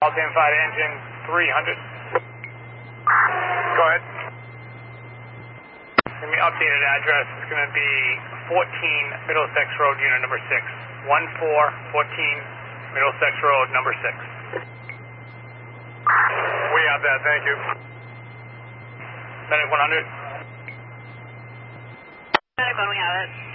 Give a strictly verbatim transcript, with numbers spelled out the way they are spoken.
Altian Fighter engine three hundred. Go ahead. Give me updated address. It's going to be fourteen Middlesex Road, unit number six. one four fourteen Middlesex Road, number six. We have that, thank you. Medic one hundred. Medic one, we have it.